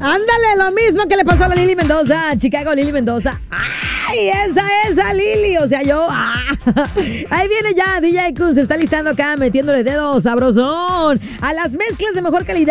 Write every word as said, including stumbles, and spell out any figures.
Ándale, lo mismo que le pasó a la Lili Mendoza, Chicago Lili Mendoza. ¡Ay, esa, esa Lili! O sea, yo... ¡ah! Ahí viene ya, D J Kun se está listando acá, metiéndole dedos sabrosón a las mezclas de mejor calidad.